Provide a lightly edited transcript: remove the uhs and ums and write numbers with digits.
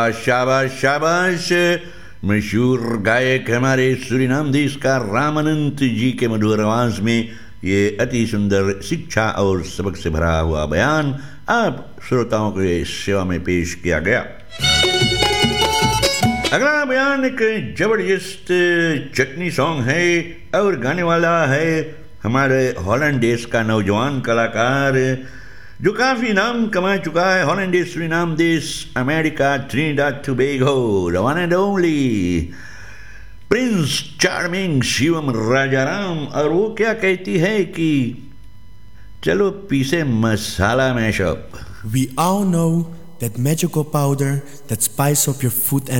शाबाश शाबाश। मशहूर गायक हमारे सूरीनाम देश का रामानंद जी के मधुर आवाज में ये अति सुंदर शिक्षा और सबक से भरा हुआ बयान आप श्रोताओं के सेवा में पेश किया गया। अगला बयान एक जबरदस्त चटनी सॉन्ग है और गाने वाला है हमारे हॉलैंड देश का नौजवान कलाकार जो काफी नाम कमा चुका है। हॉलैंड देश, सूरीनाम देश, America, Trinidad Tobago, the one and only Prince charming Shivam Rajaram. और वो क्या कहती है कि चलो पीसे मसाला mashup. We all know that magical powder that spice up your food and